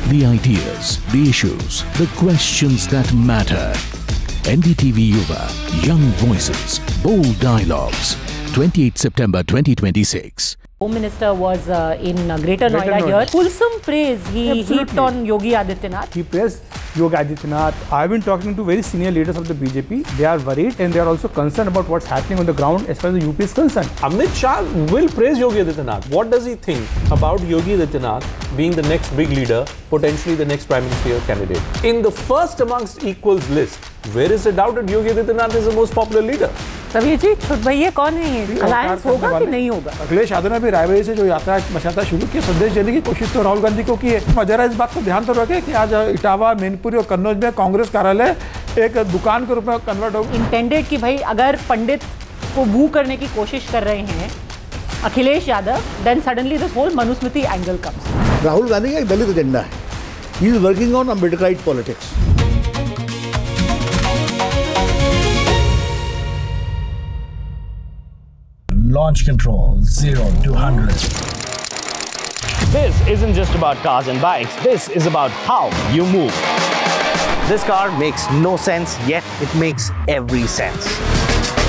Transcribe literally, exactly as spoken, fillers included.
The ideas, the issues, the questions that matter. N D T V Yuva, young voices, bold dialogues. twenty-eighth September twenty twenty-six. Home Minister was uh, in uh, Greater, Greater Noida, Noida here. Fulsome praise he heaped on Yogi Adityanath. He praised Yogi Adityanath. I've been talking to very senior leaders of the B J P. They are worried and they are also concerned about what's happening on the ground as far as the U P is concerned. Amit Shah will praise Yogi Adityanath. What does he think about Yogi Adityanath being the next big leader, potentially the next Prime Ministerial candidate? In the first amongst equals list, where is the doubt that Yogi Adityanath is the most popular leader? सभी जी छोट भैया कौन है ये? Alliance होगा कि नहीं होगा? अखिलेश यादव ने भी रायबरेली से जो यात्रा मचाता शुरू की, संदेश देने की कोशिश तो राहुल गांधी को की है। जरा इस बात को ध्यान तो रखें कि आज इटावा, मैनपुरी और कन्नौज में कांग्रेस कार्यालय एक दुकान के रूप में कन्वर्ट हो। इंटेंडेड कि भाई अगर पंडित को बू करने की कोशिश कर रहे हैं Akhilesh Yadav, then suddenly this whole Manusmriti angle comes. Rahul Gandhi का एक दलित एजेंडा है. He is working on Ambedkarite politics. Launch control, zero to one hundred. This isn't just about cars and bikes, this is about how you move. This car makes no sense, yet it makes every sense.